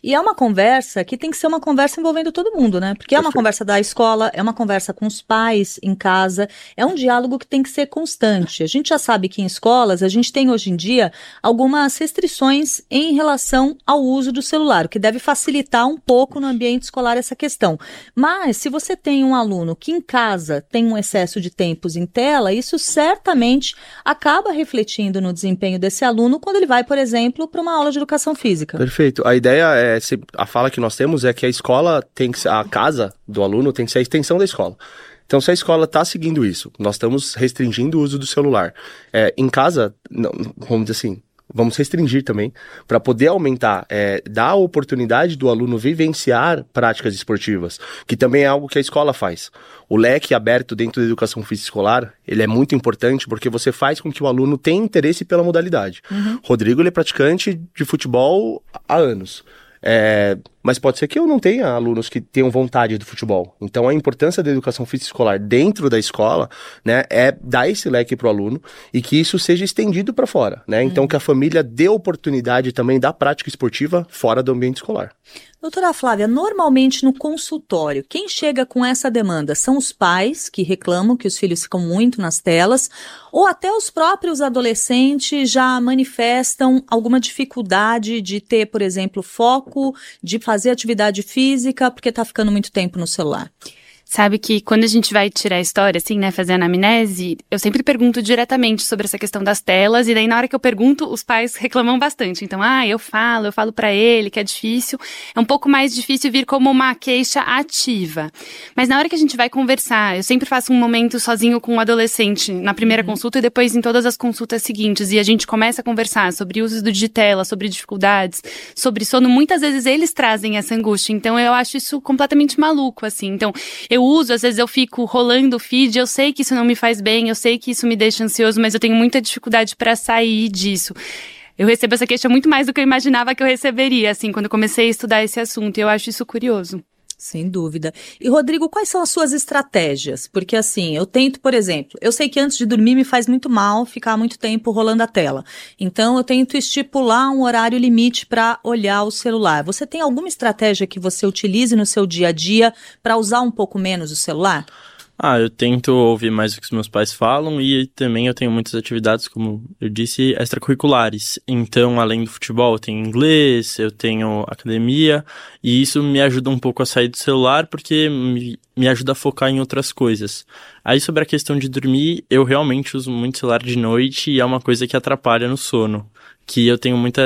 E é uma conversa que tem que ser uma conversa envolvendo todo mundo, né? Porque é uma conversa da escola, é uma conversa com os pais em casa, é um diálogo que tem que ser constante. A gente já sabe que em escolas a gente tem hoje em dia algumas restrições em relação ao uso do celular, o que deve facilitar um pouco no ambiente escolar essa questão. Mas se você tem um aluno que em casa tem um excesso de tempos em tela, isso certamente acaba refletindo no desempenho desse aluno quando ele vai, por exemplo, para uma aula de educação física. Perfeito. A ideia é, a fala que nós temos é que a escola tem que ser, a casa do aluno tem que ser a extensão da escola. Então, se a escola está seguindo isso, nós estamos restringindo o uso do celular. Em casa, não, vamos dizer assim, vamos restringir também, para poder aumentar, dar a oportunidade do aluno vivenciar práticas esportivas, que também é algo que a escola faz. O leque aberto dentro da educação física escolar, ele é muito importante porque você faz com que o aluno tenha interesse pela modalidade. Rodrigo, ele é praticante de futebol há anos. Mas pode ser que eu não tenha alunos que tenham vontade do futebol. Então, a importância da educação física escolar dentro da escola, né, é dar esse leque para o aluno e que isso seja estendido para fora, né? Então, que a família dê oportunidade também da prática esportiva fora do ambiente escolar. Doutora Flávia, normalmente no consultório, quem chega com essa demanda são os pais que reclamam que os filhos ficam muito nas telas, ou até os próprios adolescentes já manifestam alguma dificuldade de ter, por exemplo, foco, de fazer atividade física porque está ficando muito tempo no celular? Sabe que quando a gente vai tirar a história, assim, né, fazer a anamnese, eu sempre pergunto diretamente sobre essa questão das telas, e daí na hora que eu pergunto, os pais reclamam bastante. Então, eu falo pra ele que é difícil, é um pouco mais difícil vir como uma queixa ativa. Mas na hora que a gente vai conversar, eu sempre faço um momento sozinho com um adolescente na primeira consulta e depois em todas as consultas seguintes, e a gente começa a conversar sobre o uso de tela, sobre dificuldades, sobre sono. Muitas vezes eles trazem essa angústia, então eu acho isso completamente maluco, assim. Então, eu uso, às vezes eu fico rolando o feed, eu sei que isso não me faz bem, eu sei que isso me deixa ansioso, mas eu tenho muita dificuldade para sair disso. Eu recebo essa queixa muito mais do que eu imaginava que eu receberia, assim, quando eu comecei a estudar esse assunto, e eu acho isso curioso. Sem dúvida. E, Rodrigo, quais são as suas estratégias? Porque, assim, eu tento, por exemplo, eu sei que antes de dormir me faz muito mal ficar muito tempo rolando a tela. Então, eu tento estipular um horário limite para olhar o celular. Você tem alguma estratégia que você utilize no seu dia a dia para usar um pouco menos o celular? Eu tento ouvir mais o que os meus pais falam e também eu tenho muitas atividades, como eu disse, extracurriculares. Então, além do futebol, eu tenho inglês, eu tenho academia e isso me ajuda um pouco a sair do celular porque me ajuda a focar em outras coisas. Aí, sobre a questão de dormir, eu realmente uso muito celular de noite e é uma coisa que atrapalha no sono, que eu tenho muito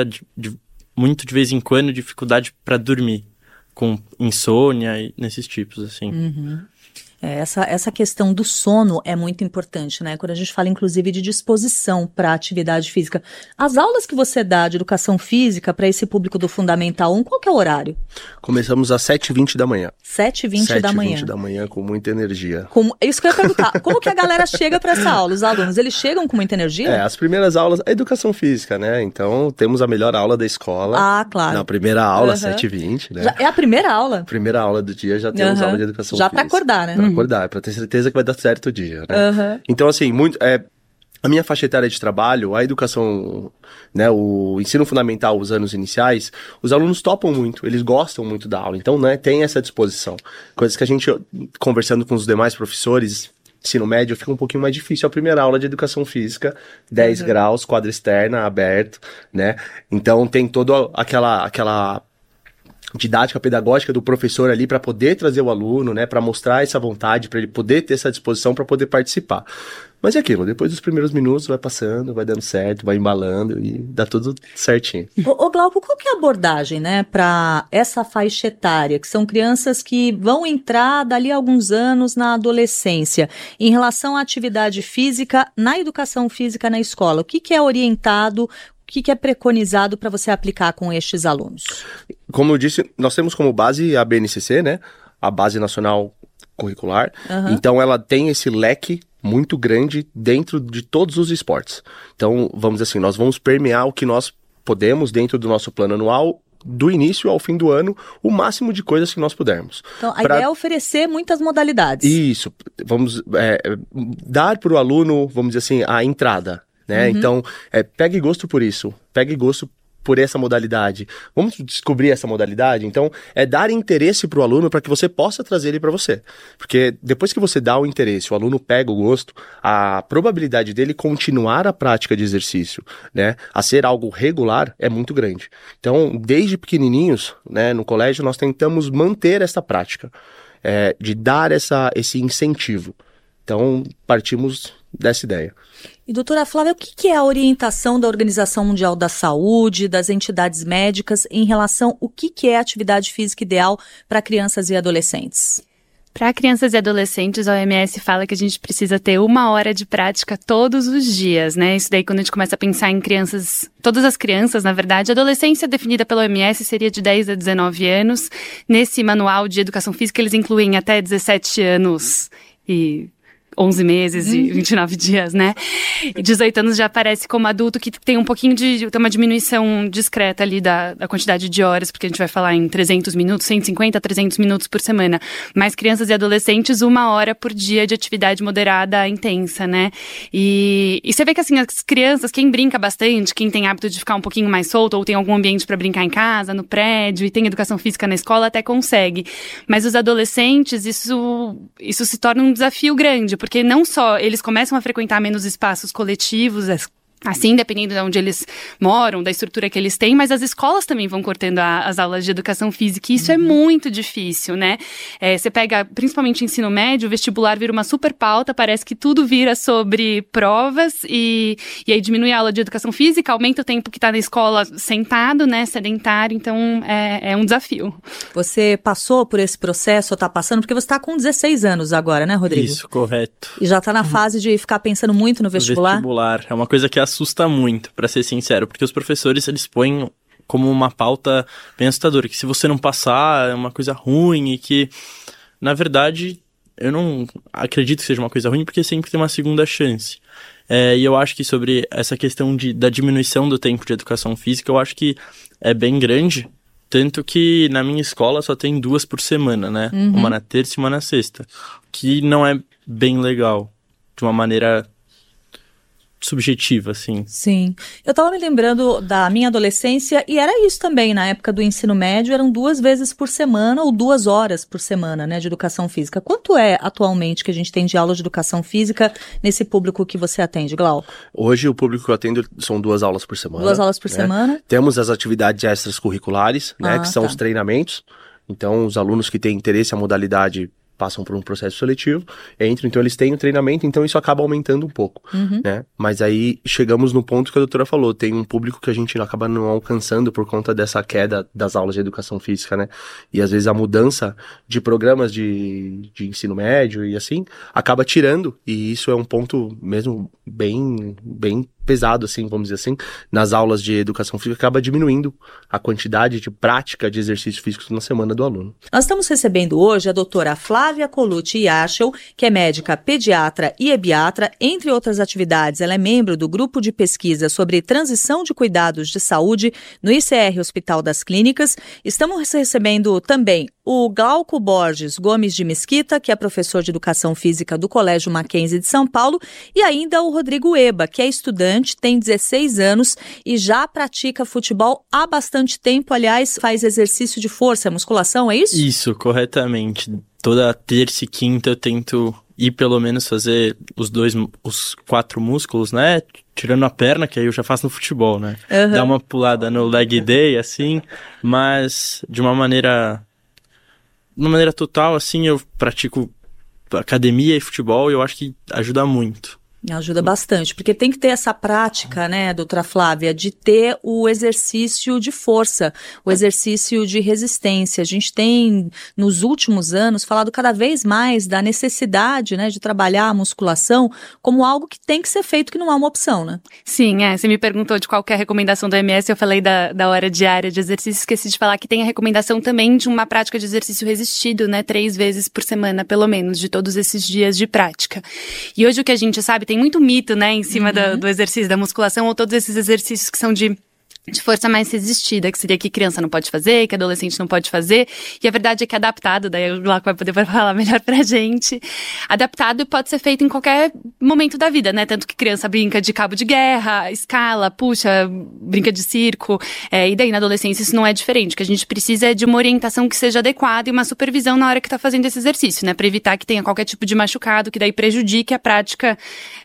de vez em quando dificuldade para dormir, com insônia e nesses tipos, assim. Essa questão do sono é muito importante, né? Quando a gente fala, inclusive, de disposição para a atividade física. As aulas que você dá de educação física para esse público do Fundamental 1, qual que é o horário? Começamos às 7h20 da manhã. 7h20 da manhã. 7h20 da manhã, com muita energia. Isso que eu ia perguntar. Como que a galera chega para essa aula? Os alunos, eles chegam com muita energia? As primeiras aulas, a educação física, né? Então, temos a melhor aula da escola. Claro. Na primeira aula, 7h20, né? Já é a primeira aula? Primeira aula do dia, já temos aula de educação física. Já para acordar, né? Pra acordar, pra ter certeza que vai dar certo o dia, né? Então, assim, a minha faixa etária de trabalho, a educação, né, o ensino fundamental, os anos iniciais, os alunos topam muito, eles gostam muito da aula, então, né, tem essa disposição. Coisas que a gente, conversando com os demais professores, ensino médio, fica um pouquinho mais difícil a primeira aula de educação física, 10 graus, quadra externa, aberto, né? Então, tem toda aquela didática pedagógica do professor ali para poder trazer o aluno, né, para mostrar essa vontade, para ele poder ter essa disposição para poder participar. Mas é aquilo, depois dos primeiros minutos vai passando, vai dando certo, vai embalando e dá tudo certinho. Ô Glauco, qual que é a abordagem, né, para essa faixa etária, que são crianças que vão entrar dali a alguns anos na adolescência, em relação à atividade física, na educação física na escola? O que é orientado, o que é preconizado para você aplicar com estes alunos? Como eu disse, nós temos como base a BNCC, né? A Base Nacional Curricular. Então, ela tem esse leque muito grande dentro de todos os esportes. Então, vamos dizer assim, nós vamos permear o que nós podemos dentro do nosso plano anual, do início ao fim do ano, o máximo de coisas que nós pudermos. Então, a ideia é oferecer muitas modalidades. Isso. Vamos dar para o aluno, vamos dizer assim, a entrada, né? Então, pegue gosto por isso. Pegue gosto por essa modalidade. Vamos descobrir essa modalidade? Então, é dar interesse para o aluno para que você possa trazer ele para você. Porque depois que você dá o interesse, o aluno pega o gosto, a probabilidade dele continuar a prática de exercício, né, a ser algo regular, é muito grande. Então, desde pequenininhos, né, no colégio, nós tentamos manter essa prática, de dar esse incentivo. Então, partimos dessa ideia. E, doutora Flávia, o que é a orientação da Organização Mundial da Saúde, das entidades médicas, em relação ao que é a atividade física ideal para crianças e adolescentes? Para crianças e adolescentes, a OMS fala que a gente precisa ter 1 hora de prática todos os dias, né? Isso daí quando a gente começa a pensar em crianças, todas as crianças, na verdade. A adolescência definida pela OMS seria de 10 a 19 anos. Nesse manual de educação física, eles incluem até 17 anos e 11 meses e 29 dias, né? E 18 anos já aparece como adulto, que tem um pouquinho tem uma diminuição discreta ali da quantidade de horas, porque a gente vai falar em 300 minutos, 150 a 300 minutos por semana. Mas crianças e adolescentes, 1 hora por dia de atividade moderada intensa, né? E você vê que, assim, as crianças, quem brinca bastante, quem tem hábito de ficar um pouquinho mais solto, ou tem algum ambiente para brincar em casa, no prédio, e tem educação física na escola, até consegue. Mas os adolescentes, isso se torna um desafio grande, porque não só eles começam a frequentar menos espaços coletivos, assim, dependendo de onde eles moram, da estrutura que eles têm, mas as escolas também vão cortando as aulas de educação física, e isso é muito difícil, né? Você pega, principalmente ensino médio, o vestibular vira uma super pauta, parece que tudo vira sobre provas, e aí diminui a aula de educação física, aumenta o tempo que está na escola sentado, né, sedentário, então é um desafio. Você passou por esse processo, ou está passando, porque você está com 16 anos agora, né, Rodrigo? Isso, correto. E já está na fase de ficar pensando muito no vestibular? Vestibular é uma coisa que assusta muito, pra ser sincero, porque os professores, eles põem como uma pauta bem assustadora, que se você não passar é uma coisa ruim, e que, na verdade, eu não acredito que seja uma coisa ruim, porque sempre tem uma segunda chance. E eu acho que sobre essa questão da diminuição do tempo de educação física, eu acho que é bem grande, tanto que na minha escola só tem 2 por semana, né? Uma na terça e uma na sexta, que não é bem legal, de uma maneira subjetiva, assim. Sim. Eu estava me lembrando da minha adolescência, e era isso também, na época do ensino médio, eram 2 vezes por semana ou 2 horas por semana, né, de educação física. Quanto é atualmente que a gente tem de aula de educação física nesse público que você atende, Glauco? Hoje o público que eu atendo são 2 aulas por semana. 2 aulas por semana. Temos as atividades extracurriculares, né, que são os treinamentos. Então, os alunos que têm interesse na modalidade passam por um processo seletivo, entram, então eles têm o treinamento, então isso acaba aumentando um pouco, né? Mas aí chegamos no ponto que a doutora falou, tem um público que a gente acaba não alcançando por conta dessa queda das aulas de educação física, né? E às vezes a mudança de programas de ensino médio e assim, acaba tirando, e isso é um ponto mesmo bem pesado, assim, vamos dizer assim, nas aulas de educação física, acaba diminuindo a quantidade de prática de exercícios físicos na semana do aluno. Nós estamos recebendo hoje a doutora Flávia Colucci Yachel, que é médica pediatra e ebiatra, entre outras atividades. Ela é membro do grupo de pesquisa sobre transição de cuidados de saúde no ICR Hospital das Clínicas. Estamos recebendo também o Glauco Borges Gomes de Mesquita, que é professor de Educação Física do Colégio Mackenzie de São Paulo, e ainda o Rodrigo Eba, que é estudante, tem 16 anos e já pratica futebol há bastante tempo. Aliás, faz exercício de força, musculação, é isso? Isso, corretamente. Toda terça e quinta eu tento ir pelo menos fazer os 4 músculos, né? Tirando a perna, que aí eu já faço no futebol, né? Dar uma pulada no leg day, assim, mas de uma maneira total, assim, eu pratico academia e futebol e eu acho que ajuda muito. Ajuda bastante, porque tem que ter essa prática, né, doutora Flávia, de ter o exercício de força, o exercício de resistência. A gente tem, nos últimos anos, falado cada vez mais da necessidade, né, de trabalhar a musculação como algo que tem que ser feito, que não é uma opção, né? Sim, você me perguntou de qual que é a recomendação da OMS, eu falei da hora diária de exercício, esqueci de falar que tem a recomendação também de uma prática de exercício resistido, né, 3 vezes por semana, pelo menos, de todos esses dias de prática. E hoje o que a gente sabe, tem muito mito, né, em cima do exercício da musculação, ou todos esses exercícios que são de de força mais resistida, que seria que criança não pode fazer, que adolescente não pode fazer, e a verdade é que adaptado, daí o Glauco vai poder falar melhor pra gente, adaptado pode ser feito em qualquer momento da vida, né, tanto que criança brinca de cabo de guerra, escala, puxa, brinca de circo, e daí na adolescência isso não é diferente, o que a gente precisa é de uma orientação que seja adequada e uma supervisão na hora que tá fazendo esse exercício, né, pra evitar que tenha qualquer tipo de machucado, que daí prejudique a prática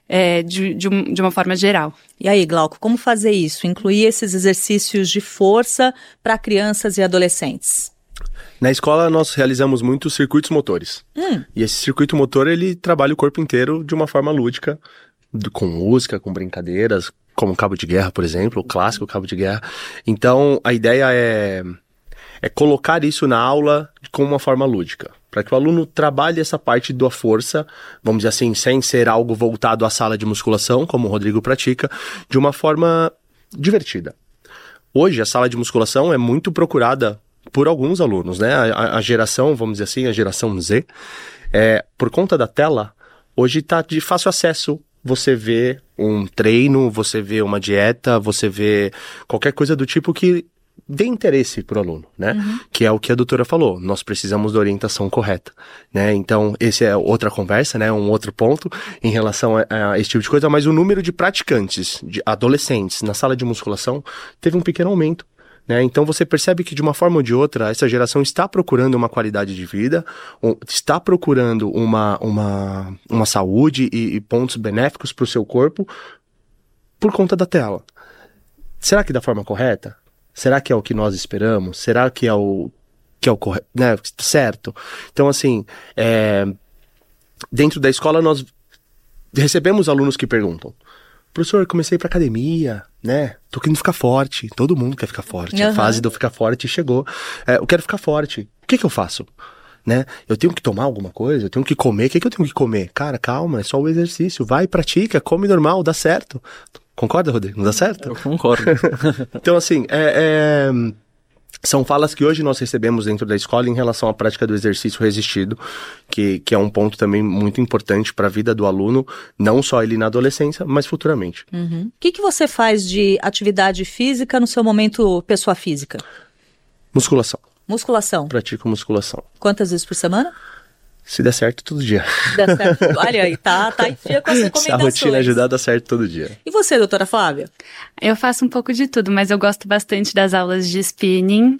de uma forma geral. E aí, Glauco, como fazer isso? Incluir esses exercícios de força para crianças e adolescentes? Na escola, nós realizamos muitos circuitos motores. E esse circuito motor, ele trabalha o corpo inteiro de uma forma lúdica, com música, com brincadeiras, como o cabo de guerra, por exemplo, o clássico cabo de guerra. Então, a ideia é colocar isso na aula com uma forma lúdica, para que o aluno trabalhe essa parte da força, vamos dizer assim, sem ser algo voltado à sala de musculação, como o Rodrigo pratica, de uma forma divertida. Hoje, a sala de musculação é muito procurada por alguns alunos, né? A geração, vamos dizer assim, a geração Z, por conta da tela, hoje está de fácil acesso. Você vê um treino, você vê uma dieta, você vê qualquer coisa do tipo que dê interesse para o aluno, né? Que é o que a doutora falou, nós precisamos da orientação correta, né? Então, esse é outra conversa, né? Um outro ponto em relação a esse tipo de coisa, mas o número de praticantes, de adolescentes na sala de musculação teve um pequeno aumento, né? Então, você percebe que de uma forma ou de outra, essa geração está procurando uma qualidade de vida, está procurando uma saúde e pontos benéficos para o seu corpo por conta da tela. Será que da forma correta? Será que é o que nós esperamos? Será que é o correto, né? Certo? Então, assim, dentro da escola nós recebemos alunos que perguntam: professor, comecei pra academia, né? Tô querendo ficar forte. Todo mundo quer ficar forte. A fase de eu ficar forte chegou. Eu quero ficar forte. O que eu faço? Né? Eu tenho que tomar alguma coisa? Eu tenho que comer? O que eu tenho que comer? Cara, calma, é só o exercício. Vai, pratica, come normal, dá certo. Concorda, Rodrigo? Não dá certo? Eu concordo. Então, assim, são falas que hoje nós recebemos dentro da escola em relação à prática do exercício resistido, que é um ponto também muito importante para a vida do aluno, não só ele na adolescência, mas futuramente. O que você faz de atividade física no seu momento pessoa física? Musculação. Musculação. Pratico musculação. Quantas vezes por semana? Se der certo, todo dia. Dá certo. Olha aí, tá em dia com as recomendações. Se a rotina ajudar, dá certo todo dia. E você, doutora Flávia? Eu faço um pouco de tudo, mas eu gosto bastante das aulas de spinning.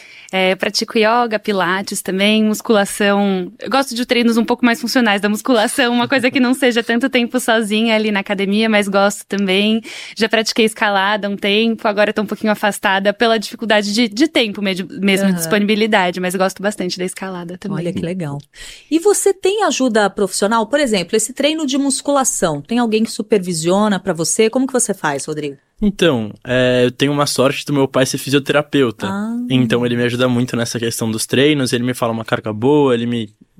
Pratico yoga, pilates também, musculação. Eu gosto de treinos um pouco mais funcionais da musculação, uma coisa que não seja tanto tempo sozinha ali na academia, mas gosto também. Já pratiquei escalada um tempo, agora estou um pouquinho afastada pela dificuldade de tempo mesmo, de disponibilidade, mas gosto bastante da escalada também. Olha que legal. E você tem ajuda profissional? Por exemplo, esse treino de musculação, tem alguém que supervisiona para você? Como que você faz, Rodrigo? Então, eu tenho uma sorte do meu pai ser fisioterapeuta. Então ele me ajuda muito nessa questão dos treinos, ele me fala uma carga boa, ele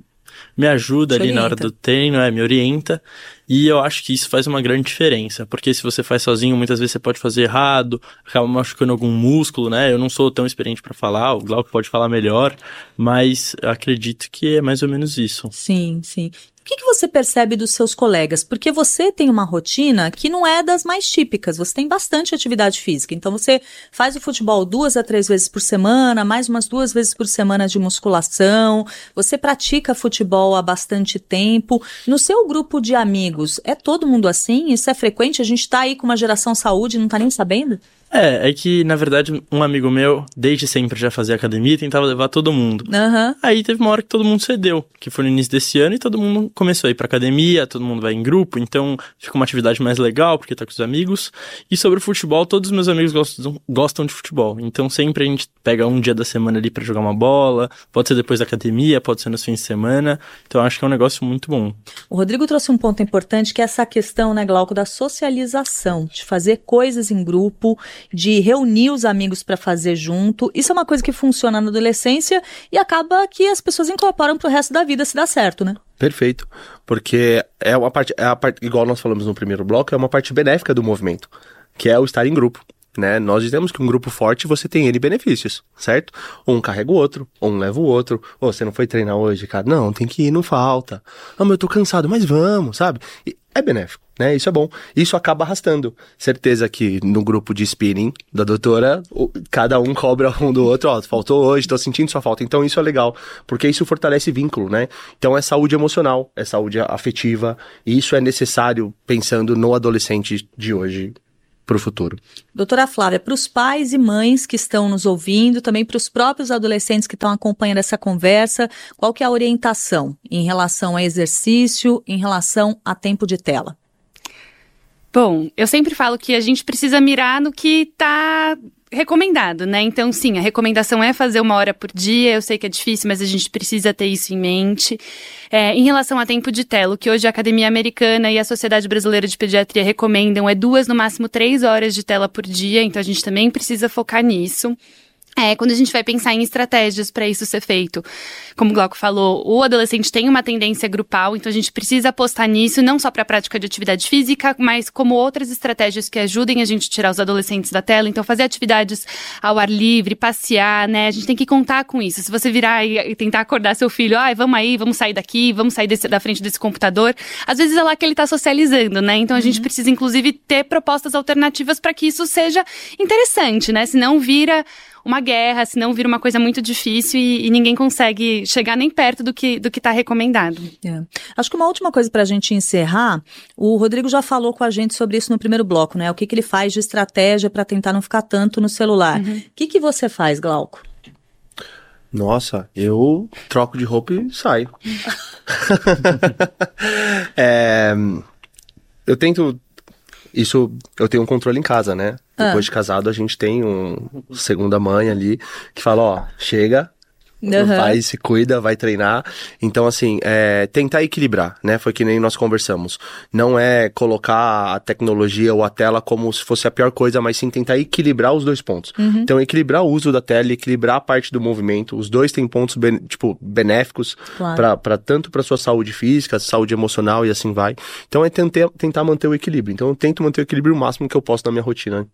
me ajuda ali na hora do treino, me orienta. E eu acho que isso faz uma grande diferença, porque se você faz sozinho, muitas vezes você pode fazer errado, acaba machucando algum músculo, né? Eu não sou tão experiente para falar, o Glauco pode falar melhor, mas eu acredito que é mais ou menos isso. Sim, sim. O que você percebe dos seus colegas? Porque você tem uma rotina que não é das mais típicas, você tem bastante atividade física, então você faz o futebol 2 a 3 vezes por semana, mais umas 2 vezes por semana de musculação, você pratica futebol há bastante tempo. No seu grupo de amigos, é todo mundo assim? Isso é frequente? A gente tá aí com uma geração saúde e não tá nem sabendo? É que, na verdade, um amigo meu, desde sempre já fazia academia e tentava levar todo mundo. Aí teve uma hora que todo mundo cedeu, que foi no início desse ano, e todo mundo começou a ir pra academia, todo mundo vai em grupo, então fica uma atividade mais legal, porque tá com os amigos. E sobre o futebol, todos os meus amigos gostam de futebol, então sempre a gente pega um dia da semana ali pra jogar uma bola, pode ser depois da academia, pode ser nos fins de semana, então acho que é um negócio muito bom. O Rodrigo trouxe um ponto importante, que é essa questão, né, Glauco, da socialização, de fazer coisas em grupo, de reunir os amigos para fazer junto. Isso é uma coisa que funciona na adolescência e acaba que as pessoas incorporam pro resto da vida, se dá certo, né? Perfeito, porque é a parte, igual nós falamos no primeiro bloco, é uma parte benéfica do movimento, que é o estar em grupo, né? Nós dizemos que um grupo forte, você tem N benefícios, certo? Um carrega o outro, um leva o outro. Você não foi treinar hoje, cara? Não, tem que ir, não falta. Mas eu tô cansado, mas vamos, sabe? é benéfico, né? Isso é bom. Isso acaba arrastando. Certeza que no grupo de spinning da doutora, cada um cobra um do outro, ó, faltou hoje, tô sentindo sua falta. Então isso é legal, porque isso fortalece vínculo, né? Então é saúde emocional, é saúde afetiva, e isso é necessário pensando no adolescente de hoje para o futuro. Doutora Flávia, para os pais e mães que estão nos ouvindo, também para os próprios adolescentes que estão acompanhando essa conversa, qual que é a orientação em relação a exercício, em relação a tempo de tela? Bom, eu sempre falo que a gente precisa mirar no que está recomendado, né? Então, sim, a recomendação é fazer 1 hora por dia. Eu sei que é difícil, mas a gente precisa ter isso em mente. Em relação a tempo de tela, o que hoje a Academia Americana e a Sociedade Brasileira de Pediatria recomendam é 2, no máximo 3 horas de tela por dia. Então, a gente também precisa focar nisso. Quando a gente vai pensar em estratégias para isso ser feito, como o Glauco falou, o adolescente tem uma tendência grupal, então a gente precisa apostar nisso, não só para a prática de atividade física, mas como outras estratégias que ajudem a gente a tirar os adolescentes da tela. Então, fazer atividades ao ar livre, passear, né? A gente tem que contar com isso. Se você virar e tentar acordar seu filho, vamos sair daqui, vamos sair da frente desse computador, às vezes é lá que ele está socializando, né? Então, a gente precisa, inclusive, ter propostas alternativas para que isso seja interessante, né? Senão vira uma guerra, senão vira uma coisa muito difícil e ninguém consegue chegar nem perto do que está recomendado. Acho que uma última coisa para a gente encerrar, o Rodrigo já falou com a gente sobre isso no primeiro bloco, né? O que ele faz de estratégia para tentar não ficar tanto no celular. O que você faz, Glauco? Nossa, eu troco de roupa e saio. Eu tento... Isso, eu tenho um controle em casa, né? Depois de casado, a gente tem segunda mãe ali, que fala, ó, chega, vai, se cuida, vai treinar. Então, assim, tentar equilibrar, né? Foi que nem nós conversamos. Não é colocar a tecnologia ou a tela como se fosse a pior coisa, mas sim tentar equilibrar os 2 pontos. Então, equilibrar o uso da tela, equilibrar a parte do movimento. Os 2 têm pontos, benéficos, claro, tanto para sua saúde física, saúde emocional e assim vai. Então, é tentar manter o equilíbrio. Então, eu tento manter o equilíbrio o máximo que eu posso na minha rotina.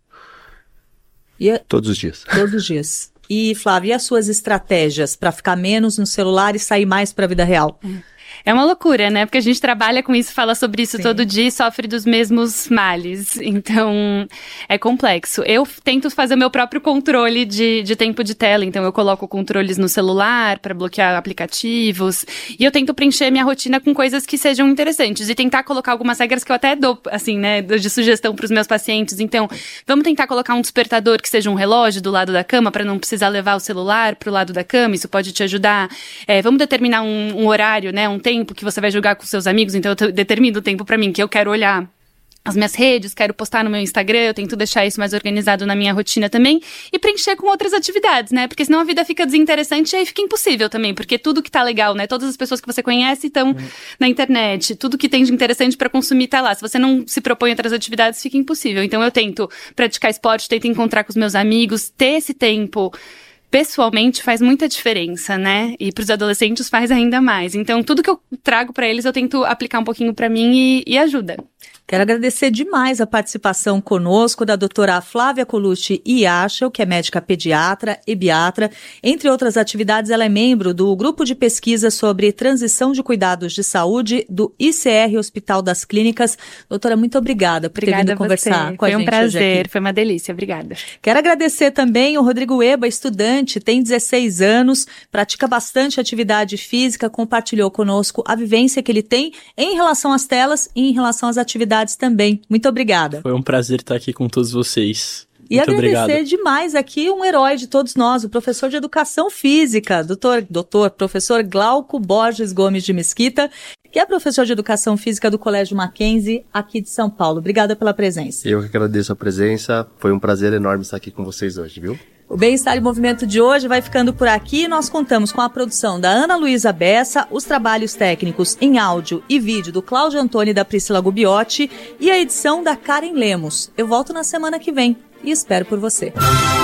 Todos os dias. Todos os dias. E, Flávia, e as suas estratégias para ficar menos no celular e sair mais para a vida real? É uma loucura, né? Porque a gente trabalha com isso, fala sobre isso todo dia e sofre dos mesmos males. Então, é complexo. Eu tento fazer o meu próprio controle de tempo de tela. Então, eu coloco controles no celular para bloquear aplicativos. E eu tento preencher minha rotina com coisas que sejam interessantes. E tentar colocar algumas regras que eu até dou, assim, né? De sugestão para os meus pacientes. Então, vamos tentar colocar um despertador que seja um relógio do lado da cama para não precisar levar o celular para o lado da cama. Isso pode te ajudar. Vamos determinar um horário, né? Um tempo que você vai jogar com seus amigos, então eu determino o tempo pra mim, que eu quero olhar as minhas redes, quero postar no meu Instagram, eu tento deixar isso mais organizado na minha rotina também e preencher com outras atividades, né? Porque senão a vida fica desinteressante e aí fica impossível também, porque tudo que tá legal, né? Todas as pessoas que você conhece estão na internet, tudo que tem de interessante pra consumir tá lá. Se você não se propõe outras atividades, fica impossível. Então eu tento praticar esporte, tento encontrar com os meus amigos, ter esse tempo pessoalmente faz muita diferença, né? E para os adolescentes faz ainda mais. Então, tudo que eu trago para eles, eu tento aplicar um pouquinho para mim e ajuda. Quero agradecer demais a participação conosco da doutora Flávia Colucci Iachel, que é médica pediatra e biatra. Entre outras atividades, ela é membro do grupo de pesquisa sobre transição de cuidados de saúde do ICR Hospital das Clínicas. Doutora, muito obrigada por ter vindo conversar com a gente. Foi um prazer, foi uma delícia. Obrigada. Quero agradecer também o Rodrigo Eba, estudante, tem 16 anos, pratica bastante atividade física, compartilhou conosco a vivência que ele tem em relação às telas e em relação às atividades também. Muito obrigada. Foi um prazer estar aqui com todos vocês. E muito agradecer demais aqui um herói de todos nós, o professor de Educação Física, professor Glauco Borges Gomes de Mesquita, que é professor de Educação Física do Colégio Mackenzie, aqui de São Paulo. Obrigada pela presença. Eu que agradeço a presença, foi um prazer enorme estar aqui com vocês hoje, viu? O Bem-Estar em Movimento de hoje vai ficando por aqui. Nós contamos com a produção da Ana Luísa Bessa, os trabalhos técnicos em áudio e vídeo do Cláudio Antônio e da Priscila Gubiotti e a edição da Karen Lemos. Eu volto na semana que vem e espero por você.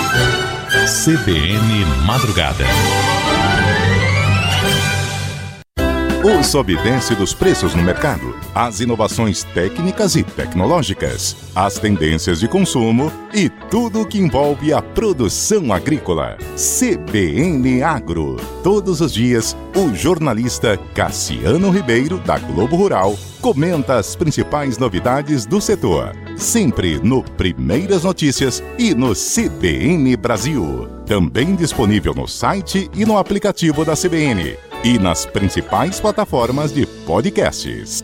CBN Madrugada. O sobe e desce dos preços no mercado, as inovações técnicas e tecnológicas, as tendências de consumo e tudo o que envolve a produção agrícola. CBN Agro. Todos os dias, o jornalista Cassiano Ribeiro, da Globo Rural, comenta as principais novidades do setor. Sempre no Primeiras Notícias e no CBN Brasil. Também disponível no site e no aplicativo da CBN. E nas principais plataformas de podcasts.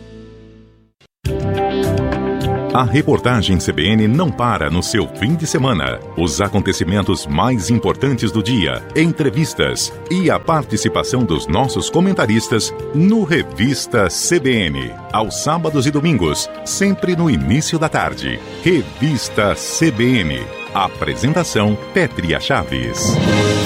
A reportagem CBN não para no seu fim de semana. Os acontecimentos mais importantes do dia, entrevistas e a participação dos nossos comentaristas no Revista CBN. Aos sábados e domingos, sempre no início da tarde. Revista CBN. Apresentação Pétria Chaves.